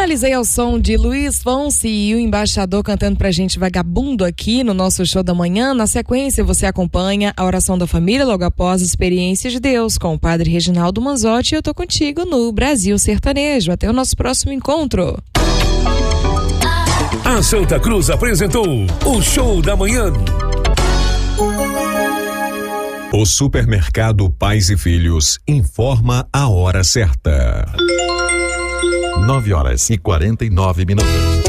Finalizei ao som de Luiz Fonsi e o Embaixador cantando pra gente Vagabundo aqui no nosso show da manhã. Na sequência você acompanha a oração da família logo após a experiência de Deus com o padre Reginaldo Manzotti. Eu tô contigo no Brasil Sertanejo. Até o nosso próximo encontro. A Santa Cruz apresentou o Show da Manhã. O Supermercado Pais e Filhos informa a hora certa. 9h49.